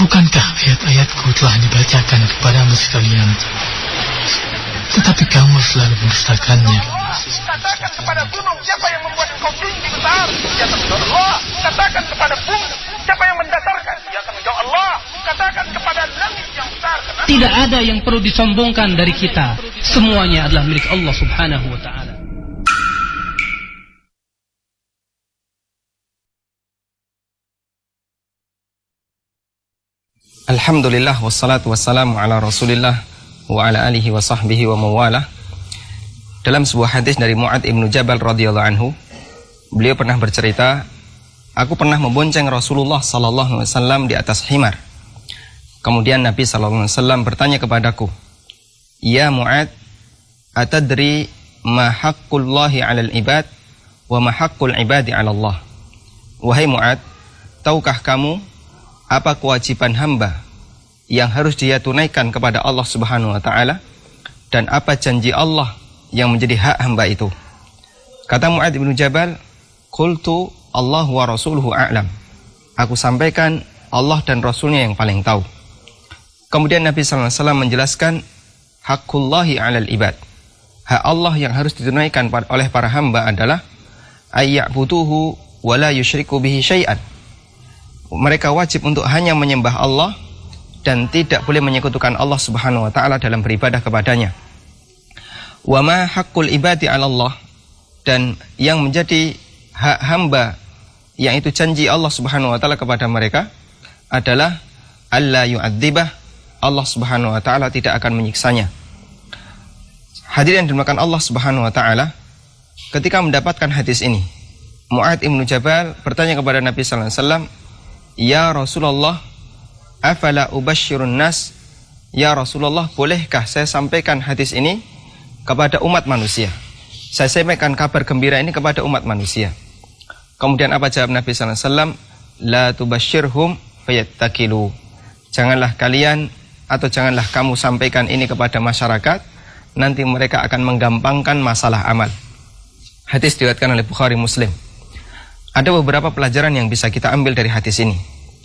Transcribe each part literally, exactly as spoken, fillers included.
Bukankah ayat-ayatku telah dibacakan kepadamu sekalian? Tetapi kamu selalu mendustakannya. Katakan kepada gunung, siapa yang membuat engkau tinggi besar? Ya tanggung jawab Allah. Katakan kepada bumi, siapa yang mendatarkan? Ya tanggung jawab Allah. Katakan kepada langit yang besar. Tidak ada yang perlu disombongkan dari kita. Semuanya adalah milik Allah Subhanahu wa ta'ala. Alhamdulillah wassalatu wassalamu ala Rasulillah wa ala alihi wa sahbihi wa mawalah. Dalam sebuah hadis dari Mu'adz ibnu Jabal radhiyallahu anhu, beliau pernah bercerita, aku pernah membonceng Rasulullah sallallahu alaihi wasallam di atas himar. Kemudian Nabi sallallahu alaihi wasallam bertanya kepadaku, "Ya Mu'adz, atadri ma haqqullahi 'alal ibad wa ma haqqul ibadi 'ala Allah?" Wahai Mu'adz, tahukah kamu apa kewajiban hamba yang harus dia tunaikan kepada Allah Subhanahu wa ta'ala, dan apa janji Allah yang menjadi hak hamba itu? Kata Mu'adz bin Jabal, qultu Allah wa rasuluhu a'lam. Aku sampaikan Allah dan Rasulnya yang paling tahu. Kemudian Nabi sallallahu alaihi wasallam menjelaskan haqqullahi 'alal ibad. Hak Allah yang harus ditunaikan oleh para hamba adalah ayya'buduhu wa la yusyriku bihi syai'an. Mereka wajib untuk hanya menyembah Allah dan tidak boleh menyekutukan Allah Subhanahu wa ta'ala dalam beribadah kepadanya. Wa ma haqqul ibadi 'ala Allah, dan yang menjadi hak hamba yang itu janji Allah Subhanahu wa ta'ala kepada mereka adalah alla yu'adzibah, Allah Subhanahu wa ta'ala tidak akan menyiksanya. Hadirin yang dimuliakan Allah Subhanahu wa ta'ala, ketika mendapatkan hadis ini, Mu'adz ibnu Jabal bertanya kepada Nabi sallallahu alaihi wasallam, "Ya Rasulullah, afala ubashirun nas?" Ya Rasulullah, bolehkah saya sampaikan hadis ini kepada umat manusia? Saya sampaikan kabar gembira ini kepada umat manusia. Kemudian apa jawab Nabi sallallahu alaihi wasallam? La tubashirhum fayattakilu. Janganlah kalian atau janganlah kamu sampaikan ini kepada masyarakat, nanti mereka akan menggampangkan masalah amal. Hadis diriwayatkan oleh Bukhari Muslim. Ada beberapa pelajaran yang bisa kita ambil dari hadis ini.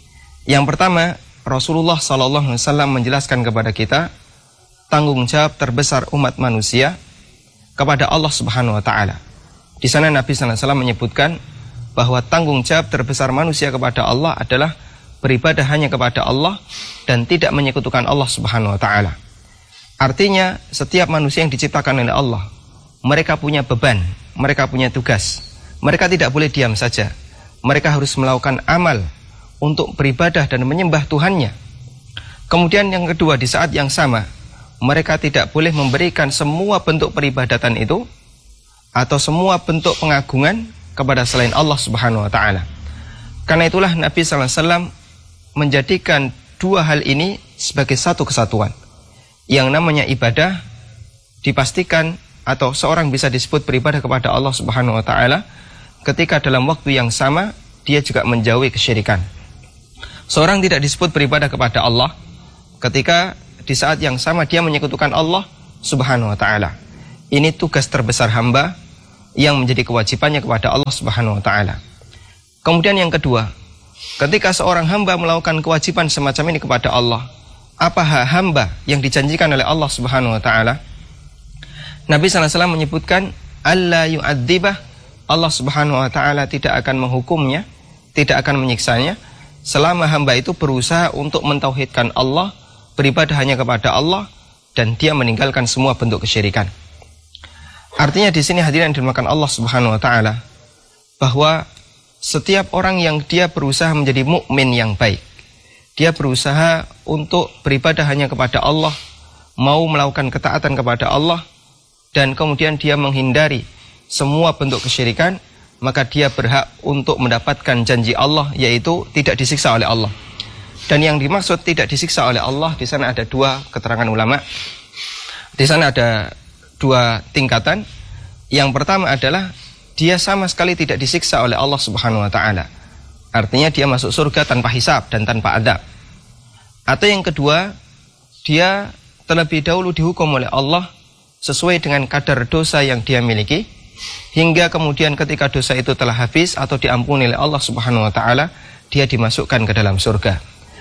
Yang pertama, Rasulullah sallallahu alaihi wasallam menjelaskan kepada kita tanggung jawab terbesar umat manusia kepada Allah Subhanahu wa ta'ala. Di sana Nabi sallallahu alaihi wasallam menyebutkan bahwa tanggung jawab terbesar manusia kepada Allah adalah beribadah hanya kepada Allah dan tidak menyekutukan Allah Subhanahu wa ta'ala. Artinya, setiap manusia yang diciptakan oleh Allah, mereka punya beban, mereka punya tugas. Mereka tidak boleh diam saja. Mereka harus melakukan amal untuk beribadah dan menyembah Tuhannya. Kemudian yang kedua, di saat yang sama, mereka tidak boleh memberikan semua bentuk peribadatan itu atau semua bentuk pengagungan kepada selain Allah Subhanahu wa ta'ala. Karena itulah Nabi sallallahu alaihi wasallam menjadikan dua hal ini sebagai satu kesatuan. Yang namanya ibadah dipastikan atau seorang bisa disebut beribadah kepada Allah Subhanahu wa ta'ala ketika dalam waktu yang sama dia juga menjauhi kesyirikan. Seorang tidak disebut beribadah kepada Allah ketika di saat yang sama dia menyekutukan Allah Subhanahu wa ta'ala. Ini tugas terbesar hamba yang menjadi kewajibannya kepada Allah Subhanahu wa ta'ala. Kemudian yang kedua, ketika seorang hamba melakukan kewajiban semacam ini kepada Allah, apa hak hamba yang dijanjikan oleh Allah Subhanahu wa ta'ala? Nabi sallallahu alaihi wasallam menyebutkan alla yu'adzibah, Allah Subhanahu wa ta'ala tidak akan menghukumnya, tidak akan menyiksanya selama hamba itu berusaha untuk mentauhidkan Allah, beribadah hanya kepada Allah, dan dia meninggalkan semua bentuk kesyirikan. Artinya di sini hadirin dimakan Allah Subhanahu wa ta'ala, bahwa setiap orang yang dia berusaha menjadi mukmin yang baik, dia berusaha untuk beribadah hanya kepada Allah, mau melakukan ketaatan kepada Allah, dan kemudian dia menghindari semua bentuk kesyirikan, maka dia berhak untuk mendapatkan janji Allah, yaitu tidak disiksa oleh Allah. Dan yang dimaksud tidak disiksa oleh Allah, di sana ada dua keterangan ulama. Di sana ada dua tingkatan. Yang pertama adalah dia sama sekali tidak disiksa oleh Allah Subhanahu wa ta'ala. Artinya dia masuk surga tanpa hisab dan tanpa adab. Atau yang kedua, dia terlebih dahulu dihukum oleh Allah sesuai dengan kadar dosa yang dia miliki, hingga kemudian ketika dosa itu telah habis atau diampuni oleh Allah Subhanahu wa ta'ala, dia dimasukkan ke dalam surga.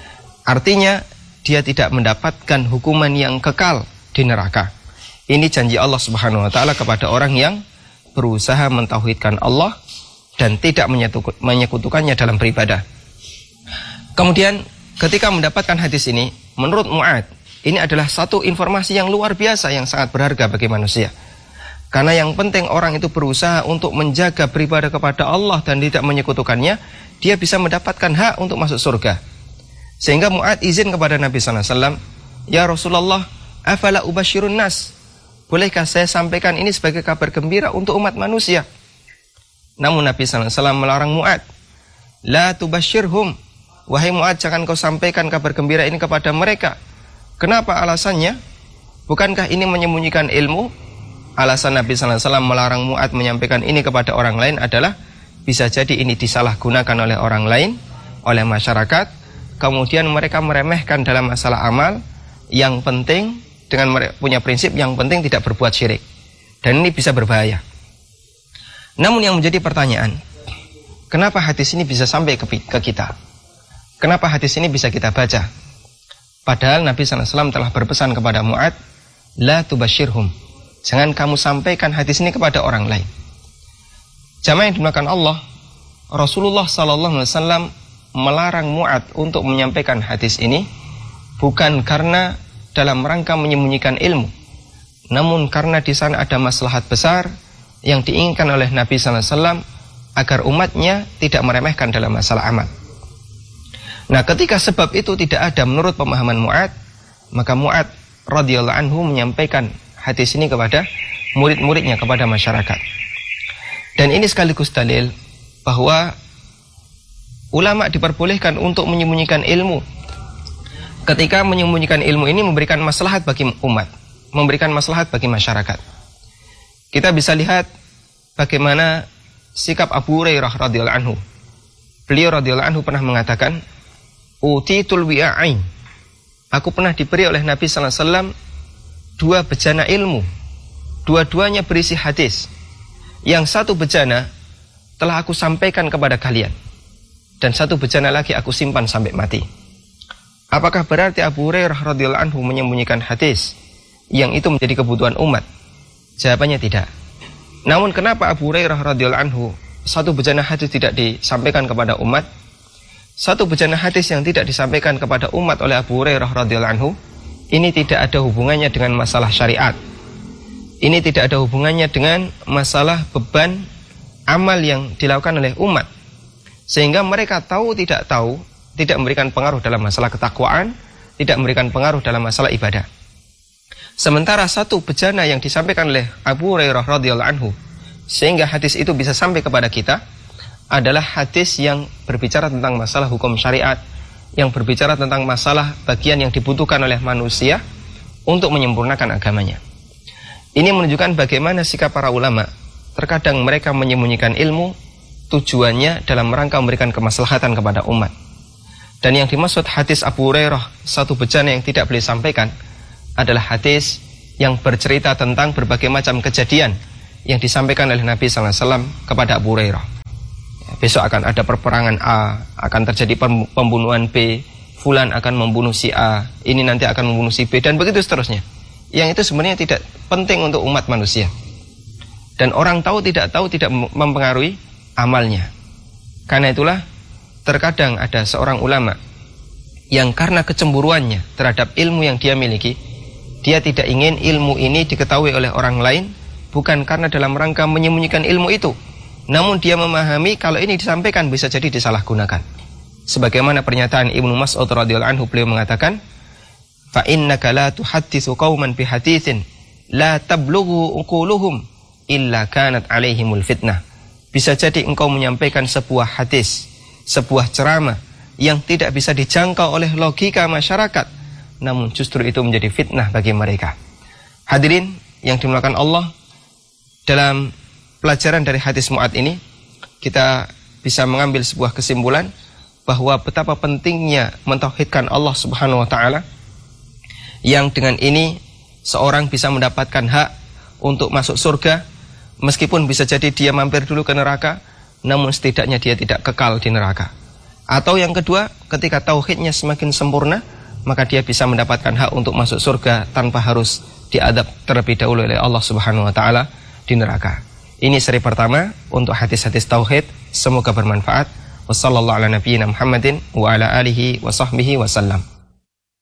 Artinya dia tidak mendapatkan hukuman yang kekal di neraka. Ini janji Allah Subhanahu wa taala kepada orang yang berusaha mentauhidkan Allah dan tidak menyekutukannya dalam beribadah. Kemudian ketika mendapatkan hadis ini, menurut Mu'ad, ini adalah satu informasi yang luar biasa yang sangat berharga bagi manusia. Karena yang penting orang itu berusaha untuk menjaga beribadah kepada Allah dan tidak menyekutukannya, dia bisa mendapatkan hak untuk masuk surga. Sehingga Mu'ad izin kepada Nabi sallallahu alaihi wasallam, "Ya Rasulullah, afala ubashirun nas? Bolehkah saya sampaikan ini sebagai kabar gembira untuk umat manusia?" Namun Nabi sallallahu alaihi wasallam melarang Mu'ad. "La tubashirhum." Wahai Mu'ad, jangan kau sampaikan kabar gembira ini kepada mereka. Kenapa alasannya? Bukankah ini menyembunyikan ilmu? Alasan Nabi sallallahu alaihi wasallam melarang Mu'ad menyampaikan ini kepada orang lain adalah bisa jadi ini disalahgunakan oleh orang lain, oleh masyarakat. Kemudian mereka meremehkan dalam masalah amal. Yang penting, dengan punya prinsip yang penting tidak berbuat syirik. Dan ini bisa berbahaya. Namun yang menjadi pertanyaan, kenapa hadis ini bisa sampai ke, ke kita? Kenapa hadis ini bisa kita baca? Padahal Nabi sallallahu alaihi wasallam telah berpesan kepada Mu'ad, "La tubashirhum." Jangan kamu sampaikan hadis ini kepada orang lain. Jamaah yang dimuliakan Allah, Rasulullah sallallahu alaihi wasallam melarang Mu'ad untuk menyampaikan hadis ini bukan karena dalam rangka menyembunyikan ilmu, namun karena di sana ada maslahat besar yang diinginkan oleh Nabi sallallahu alaihi wasallam agar umatnya tidak meremehkan dalam masalah amal. Nah, ketika sebab itu tidak ada menurut pemahaman Mu'ad, maka Mu'ad radhiyallahu anhu menyampaikan hadis ini kepada murid-muridnya, kepada masyarakat. Dan ini sekaligus dalil bahwa ulama diperbolehkan untuk menyembunyikan ilmu. Ketika menyembunyikan ilmu ini memberikan maslahat bagi umat, memberikan maslahat bagi masyarakat. Kita bisa lihat bagaimana sikap Abu Hurairah radhiyallahu anhu. Beliau radhiyallahu anhu pernah mengatakan, "Utitul wi'ain." Aku pernah diberi oleh Nabi sallallahu alaihi wasallam dua bejana ilmu. Dua-duanya berisi hadis. Yang satu bejana telah aku sampaikan kepada kalian, dan satu bejana lagi aku simpan sampai mati. Apakah berarti Abu Hurairah radhiyallahu anhu menyembunyikan hadis yang itu menjadi kebutuhan umat? Jawabannya tidak. Namun kenapa Abu Hurairah radhiyallahu anhu satu bejana hadis tidak disampaikan kepada umat? Satu bejana hadis yang tidak disampaikan kepada umat oleh Abu Hurairah radhiyallahu anhu, ini tidak ada hubungannya dengan masalah syariat. Ini tidak ada hubungannya dengan masalah beban amal yang dilakukan oleh umat. Sehingga mereka tahu tidak tahu, tidak memberikan pengaruh dalam masalah ketakwaan, tidak memberikan pengaruh dalam masalah ibadah. Sementara satu bejana yang disampaikan oleh Abu Hurairah radhiyallahu anhu, sehingga hadis itu bisa sampai kepada kita, adalah hadis yang berbicara tentang masalah hukum syariat, yang berbicara tentang masalah bagian yang dibutuhkan oleh manusia untuk menyempurnakan agamanya. Ini menunjukkan bagaimana sikap para ulama. Terkadang mereka menyembunyikan ilmu, tujuannya dalam rangka memberikan kemaslahatan kepada umat. Dan yang dimaksud hadis Abu Hurairah satu bejana yang tidak boleh sampaikan adalah hadis yang bercerita tentang berbagai macam kejadian yang disampaikan oleh Nabi sallallahu alaihi wasallam kepada Abu Hurairah. Besok akan ada perperangan A, akan terjadi pembunuhan B, fulan akan membunuh si A, ini nanti akan membunuh si B, dan begitu seterusnya. Yang itu sebenarnya tidak penting untuk umat manusia. Dan orang tahu tidak tahu tidak mempengaruhi amalnya. Karena itulah terkadang ada seorang ulama yang karena kecemburuannya terhadap ilmu yang dia miliki, dia tidak ingin ilmu ini diketahui oleh orang lain, bukan karena dalam rangka menyembunyikan ilmu itu, namun dia memahami kalau ini disampaikan bisa jadi disalahgunakan. Sebagaimana pernyataan Ibnu Mas'ud radhiyallahu anhu, beliau mengatakan, "Fa innaka la tuhadditsu qauman bi haditsin la tablughu uquluhum illa kanat alaihimul fitnah." Bisa jadi engkau menyampaikan sebuah hadis, sebuah ceramah yang tidak bisa dijangkau oleh logika masyarakat, namun justru itu menjadi fitnah bagi mereka. Hadirin yang dimuliakan Allah, dalam pelajaran dari hadis Mu'ad ini, kita bisa mengambil sebuah kesimpulan bahwa betapa pentingnya mentauhidkan Allah Subhanahu wa taala, yang dengan ini seorang bisa mendapatkan hak untuk masuk surga. Meskipun bisa jadi dia mampir dulu ke neraka, namun setidaknya dia tidak kekal di neraka. Atau yang kedua, ketika tauhidnya semakin sempurna, maka dia bisa mendapatkan hak untuk masuk surga tanpa harus diadab terlebih dahulu oleh Allah Subhanahu wa taala di neraka. Ini seri pertama untuk hadis-hadis tauhid, semoga bermanfaat. Wassallallahu ala nabiyyina Muhammadin wa ala alihi wa sahbihi wasallam.